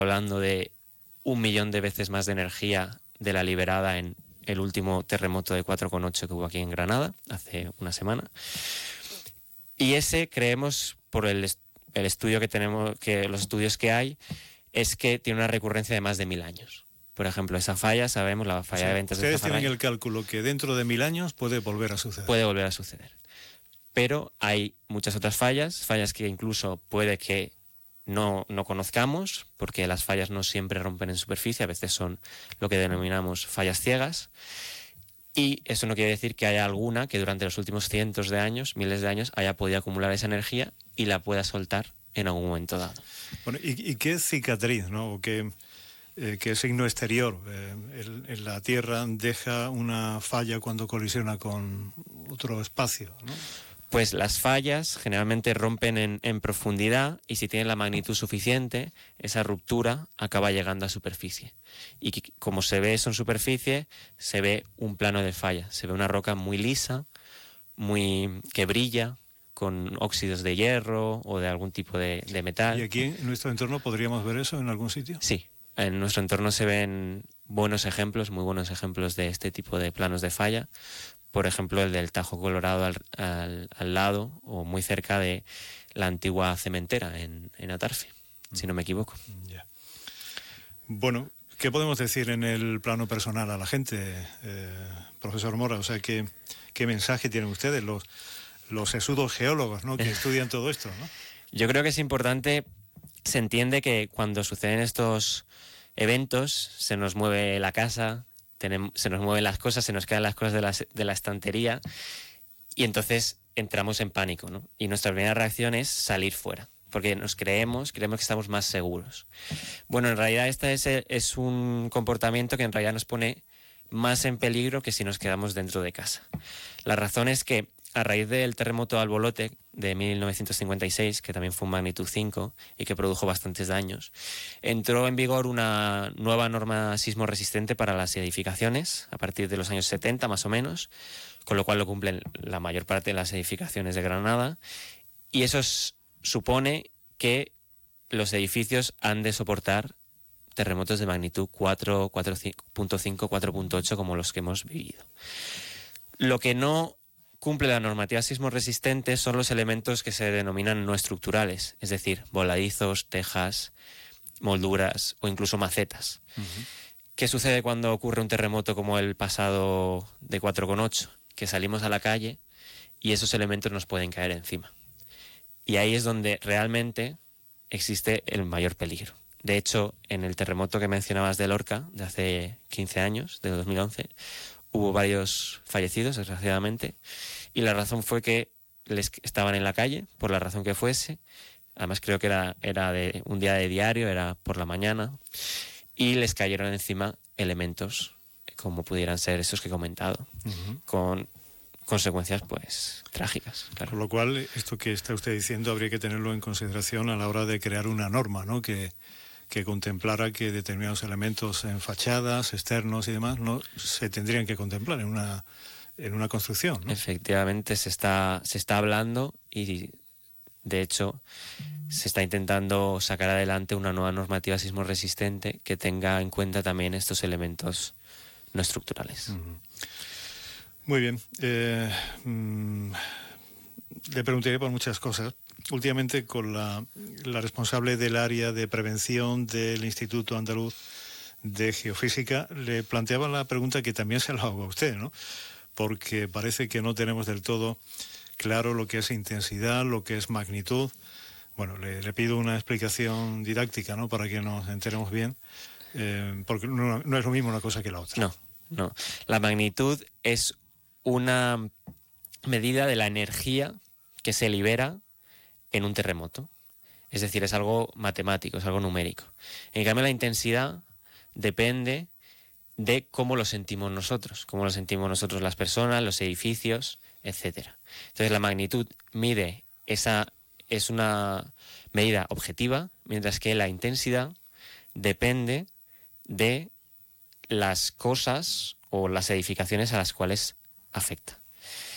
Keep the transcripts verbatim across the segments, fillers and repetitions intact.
hablando de un millón de veces más de energía de la liberada en el último terremoto de cuatro coma ocho que hubo aquí en Granada hace una semana. Y ese, creemos, por el, el estudio que tenemos, que los estudios que hay, es que tiene una recurrencia de más de mil años. Por ejemplo, esa falla, sabemos, la falla o sea, de ventas de ustedes Zafarraya, tienen el cálculo que dentro de mil años puede volver a suceder. Puede volver a suceder. Pero hay muchas otras fallas, fallas que incluso puede que no, no conozcamos, porque las fallas no siempre rompen en superficie, a veces son lo que denominamos fallas ciegas. Y eso no quiere decir que haya alguna que durante los últimos cientos de años, miles de años, haya podido acumular esa energía y la pueda soltar en algún momento dado. Bueno, ¿y, y qué cicatriz, ¿no? O qué, eh, qué signo exterior eh, el, en la Tierra deja una falla cuando colisiona con otro espacio, ¿no? Pues las fallas generalmente rompen en, en profundidad y si tienen la magnitud suficiente, esa ruptura acaba llegando a superficie. Y que, como se ve eso en superficie, se ve un plano de falla, se ve una roca muy lisa, muy que brilla, con óxidos de hierro o de algún tipo de, de metal. ¿Y aquí en nuestro entorno podríamos ver eso en algún sitio? Sí, en nuestro entorno se ven buenos ejemplos, muy buenos ejemplos de este tipo de planos de falla. Por ejemplo, el del Tajo Colorado al, al, al lado o muy cerca de la antigua cementera en, en Atarfe, mm. si no me equivoco. Yeah. Bueno, ¿qué podemos decir en el plano personal a la gente, eh, profesor Mora? O sea, ¿qué, qué mensaje tienen ustedes, los, los sesudos geólogos, ¿no?, que estudian todo esto, ¿no? Yo creo que es importante, se entiende que cuando suceden estos eventos se nos mueve la casa, tenemos, se nos mueven las cosas, se nos quedan las cosas de la, de la estantería y entonces entramos en pánico, ¿no? Y nuestra primera reacción es salir fuera, porque nos creemos, creemos que estamos más seguros. Bueno, en realidad este es, es un comportamiento que en realidad nos pone más en peligro que si nos quedamos dentro de casa. La razón es que a raíz del terremoto de Albolote de mil novecientos cincuenta y seis, que también fue un magnitud cinco y que produjo bastantes daños, entró en vigor una nueva norma sismo resistente para las edificaciones a partir de los años setenta más o menos, con lo cual lo cumplen la mayor parte de las edificaciones de Granada, y eso es, supone que los edificios han de soportar terremotos de magnitud cuatro, cuatro punto cinco, cuatro punto ocho como los que hemos vivido. Lo que no cumple la normativa sismo resistente son los elementos que se denominan no estructurales, es decir, voladizos, tejas, molduras o incluso macetas. Uh-huh. ¿Qué sucede cuando ocurre un terremoto como el pasado de cuatro coma ocho? Que salimos a la calle y esos elementos nos pueden caer encima. Y ahí es donde realmente existe el mayor peligro. De hecho, en el terremoto que mencionabas de Lorca, de hace quince años, de dos mil once, hubo varios fallecidos, desgraciadamente, y la razón fue que les estaban en la calle, por la razón que fuese. Además creo que era, era de un día de diario, era por la mañana, y les cayeron encima elementos como pudieran ser esos que he comentado, uh-huh. con consecuencias pues trágicas. Claro. Por lo cual, esto que está usted diciendo habría que tenerlo en consideración a la hora de crear una norma, ¿no?, que, que contemplara que determinados elementos en fachadas, externos y demás no se tendrían que contemplar en una, en una construcción, ¿no? Efectivamente, se está, se está hablando y de hecho se está intentando sacar adelante una nueva normativa sismo resistente que tenga en cuenta también estos elementos no estructurales. Uh-huh. Muy bien. Eh, mmm, le preguntaré por muchas cosas. Últimamente con la, la responsable del área de prevención del Instituto Andaluz de Geofísica le planteaba la pregunta que también se la hago a usted, ¿no? Porque parece que no tenemos del todo claro lo que es intensidad, lo que es magnitud. Bueno, le, le pido una explicación didáctica, ¿no?, para que nos enteremos bien, eh, porque no, no es lo mismo una cosa que la otra. No, no. La magnitud es una medida de la energía que se libera en un terremoto. Es decir, es algo matemático, es algo numérico. En cambio, la intensidad depende de cómo lo sentimos nosotros, cómo lo sentimos nosotros las personas, los edificios, etcétera. Entonces, la magnitud mide esa, es una medida objetiva, mientras que la intensidad depende de las cosas o las edificaciones a las cuales afecta.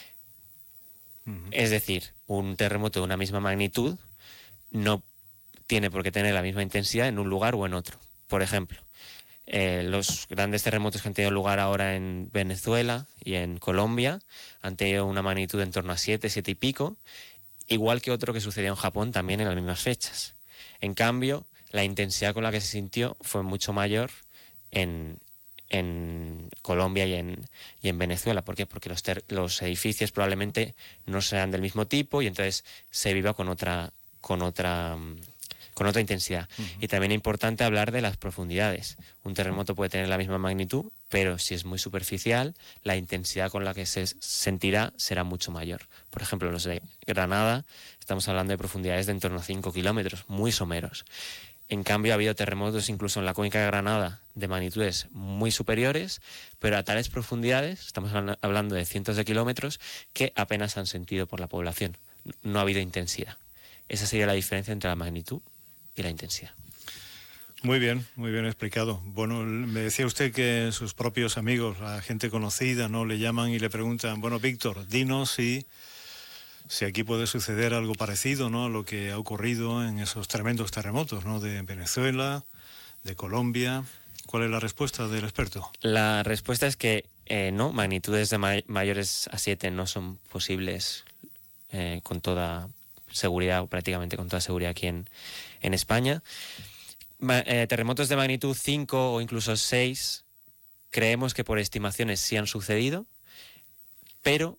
Uh-huh. Es decir, un terremoto de una misma magnitud no tiene por qué tener la misma intensidad en un lugar o en otro. Por ejemplo, eh, los grandes terremotos que han tenido lugar ahora en Venezuela y en Colombia han tenido una magnitud en torno a siete, siete y pico, igual que otro que sucedió en Japón también en las mismas fechas. En cambio, la intensidad con la que se sintió fue mucho mayor en, en Colombia y en, y en Venezuela. ¿Por qué? Porque los, ter, los edificios probablemente no sean del mismo tipo y entonces se viva con otra, con otra, con otra intensidad. Uh-huh. Y también es importante hablar de las profundidades. Un terremoto puede tener la misma magnitud, pero si es muy superficial, la intensidad con la que se sentirá será mucho mayor. Por ejemplo, los de Granada, estamos hablando de profundidades de en torno a cinco kilómetros, muy someros. En cambio, ha habido terremotos incluso en la cuenca de Granada de magnitudes muy superiores, pero a tales profundidades, estamos hablando de cientos de kilómetros, que apenas han sentido por la población. No ha habido intensidad. Esa sería la diferencia entre la magnitud y la intensidad. Muy bien, muy bien explicado. Bueno, me decía usted que sus propios amigos, la gente conocida, ¿no?, le llaman y le preguntan, bueno, Víctor, dinos si, si aquí puede suceder algo parecido, ¿no?, a lo que ha ocurrido en esos tremendos terremotos, ¿no?, de Venezuela, de Colombia. ¿Cuál es la respuesta del experto? La respuesta es que eh, no, magnitudes de may- mayores a siete no son posibles eh, con toda seguridad, o prácticamente con toda seguridad aquí en, en España. Ma- eh, terremotos de magnitud cinco o incluso seis, creemos que por estimaciones sí han sucedido, pero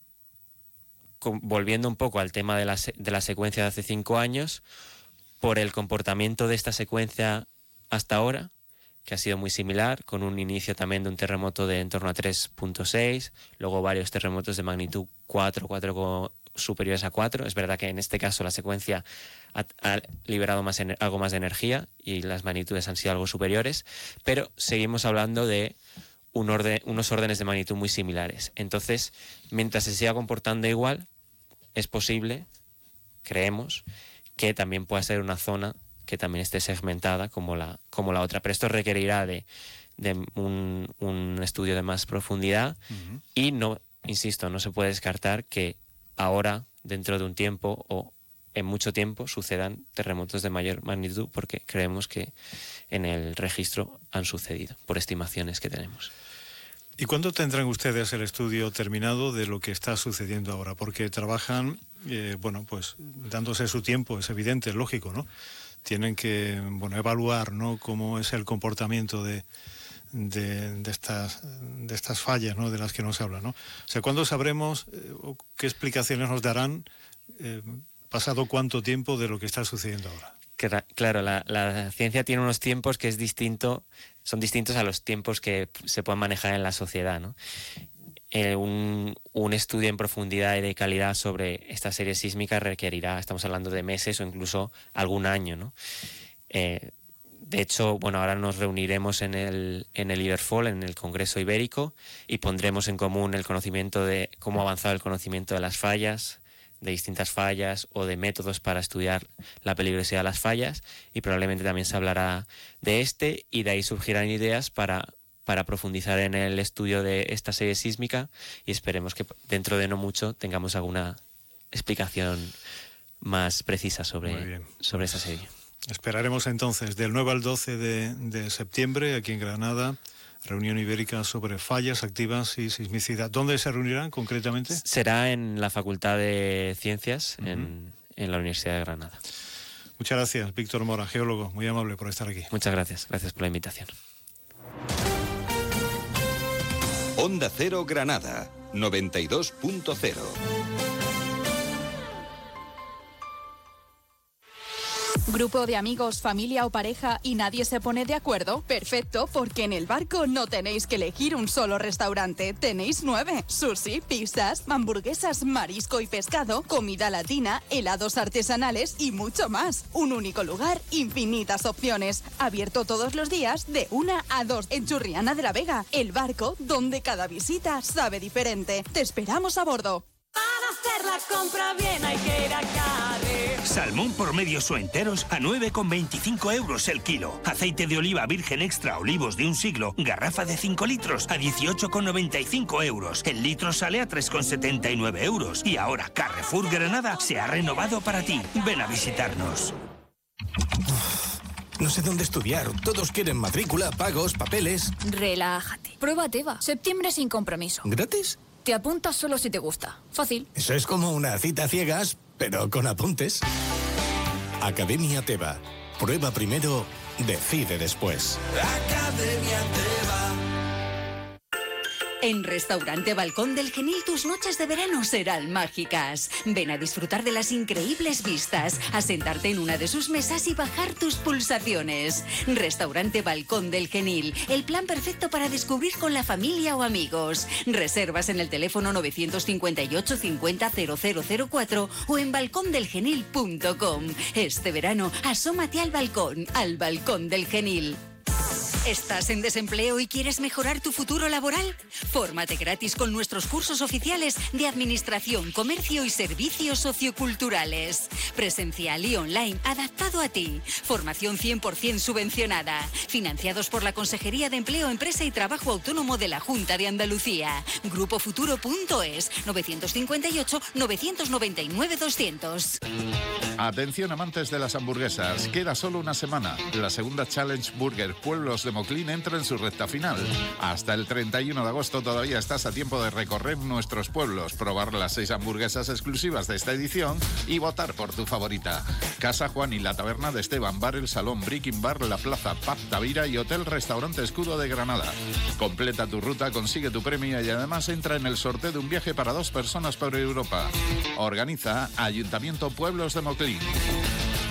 con, volviendo un poco al tema de la, se- de la secuencia de hace cinco años, por el comportamiento de esta secuencia hasta ahora, que ha sido muy similar, con un inicio también de un terremoto de en torno a tres punto seis, luego varios terremotos de magnitud cuatro, cuatro superiores a cuatro. Es verdad que en este caso la secuencia ha, ha liberado más ener- algo más de energía y las magnitudes han sido algo superiores, pero seguimos hablando de un orden, unos órdenes de magnitud muy similares. Entonces, mientras se siga comportando igual, es posible, creemos, que también pueda ser una zona que también esté segmentada como la, como la otra. Pero esto requerirá de, de un, un estudio de más profundidad. Uh-huh. Y no, insisto, no se puede descartar que ahora, dentro de un tiempo o en mucho tiempo, sucedan terremotos de mayor magnitud, porque creemos que en el registro han sucedido, por estimaciones que tenemos. ¿Y cuándo tendrán ustedes el estudio terminado de lo que está sucediendo ahora? Porque trabajan, eh, bueno, pues dándose su tiempo, es evidente, es lógico, ¿no? Tienen que, bueno, evaluar, ¿no?, cómo es el comportamiento de, de, de, estas, de estas fallas, ¿no?, de las que nos habla, ¿no? O sea, ¿cuándo sabremos eh, qué explicaciones nos darán eh, pasado cuánto tiempo de lo que está sucediendo ahora? Claro, la, la ciencia tiene unos tiempos que es distinto, son distintos a los tiempos que se pueden manejar en la sociedad, ¿no? Eh, un, un estudio en profundidad y de calidad sobre esta serie sísmica requerirá, estamos hablando de meses o incluso algún año, ¿no? Eh, de hecho, bueno, ahora nos reuniremos en el, en el IBERFOL, en el Congreso Ibérico, y pondremos en común el conocimiento de cómo ha avanzado el conocimiento de las fallas, de distintas fallas o de métodos para estudiar la peligrosidad de las fallas, y probablemente también se hablará de este, y de ahí surgirán ideas para, para profundizar en el estudio de esta serie sísmica, y esperemos que dentro de no mucho tengamos alguna explicación más precisa sobre, sobre esta serie. Esperaremos entonces del nueve al doce de, de septiembre aquí en Granada, reunión ibérica sobre fallas activas y sismicidad. ¿Dónde se reunirán concretamente? Será en la Facultad de Ciencias, uh-huh. en, en la Universidad de Granada. Muchas gracias, Víctor Mora, geólogo, muy amable por estar aquí. Muchas gracias, gracias por la invitación. Onda Cero Granada, noventa y dos punto cero. ¿Grupo de amigos, familia o pareja y nadie se pone de acuerdo? Perfecto, porque en El Barco no tenéis que elegir un solo restaurante, tenéis nueve. Sushi, pizzas, hamburguesas, marisco y pescado, comida latina, helados artesanales y mucho más. Un único lugar, infinitas opciones. Abierto todos los días de una a dos en Churriana de la Vega. El Barco, donde cada visita sabe diferente. Te esperamos a bordo. Para hacer la compra bien hay que ir a Carre. Salmón por medios o enteros a nueve con veinticinco euros el kilo. Aceite de oliva virgen extra olivos de un siglo, garrafa de cinco litros a dieciocho con noventa y cinco euros. El litro sale a tres con setenta y nueve euros. Y ahora Carrefour Granada se ha renovado para ti. Ven a visitarnos. No sé dónde estudiar. Todos quieren matrícula, pagos, papeles. Relájate. Prueba Teva. Septiembre sin compromiso. ¿Gratis? Te apuntas solo si te gusta. Fácil. Eso es como una cita ciegas, pero con apuntes. Academia Teva. Prueba primero, decide después. Academia Teva. En Restaurante Balcón del Genil tus noches de verano serán mágicas. Ven a disfrutar de las increíbles vistas, a sentarte en una de sus mesas y bajar tus pulsaciones. Restaurante Balcón del Genil, el plan perfecto para descubrir con la familia o amigos. Reservas en el teléfono nueve cinco ocho cincuenta cero cero cero cuatro o en balcón del genil punto com. Este verano, asómate al balcón, al Balcón del Genil. ¿Estás en desempleo y quieres mejorar tu futuro laboral? Fórmate gratis con nuestros cursos oficiales de Administración, Comercio y Servicios Socioculturales. Presencial y online, adaptado a ti. Formación cien por ciento subvencionada. Financiados por la Consejería de Empleo, Empresa y Trabajo Autónomo de la Junta de Andalucía. grupo futuro punto es, nueve cinco ocho nueve nueve nueve doscientos. Atención amantes de las hamburguesas, queda solo una semana. La segunda Challenge Burger Pueblos de Moclín entra en su recta final. Hasta el treinta y uno de agosto todavía estás a tiempo de recorrer nuestros pueblos, probar las seis hamburguesas exclusivas de esta edición y votar por tu favorita. Casa Juan y la Taberna de Esteban, Bar El Salón, Breaking Bar, La Plaza, Pub Tavira y Hotel Restaurante Escudo de Granada. Completa tu ruta, consigue tu premio y además entra en el sorteo de un viaje para dos personas por Europa. Organiza Ayuntamiento Pueblos de Moclín.